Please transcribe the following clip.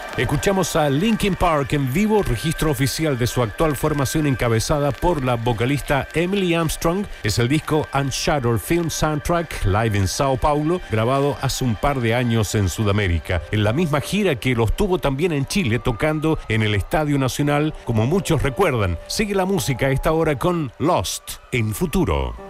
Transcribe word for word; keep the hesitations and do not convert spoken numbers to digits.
Escuchamos a Linkin Park en vivo, registro oficial de su actual formación encabezada por la vocalista Emily Armstrong. Es el disco Unshattered Film Soundtrack, live en Sao Paulo, grabado hace un par de años en Sudamérica. En la misma gira que los tuvo también en Chile, tocando en el Estadio Nacional, como muchos recuerdan. Sigue la música a esta hora con Lost en Futuro.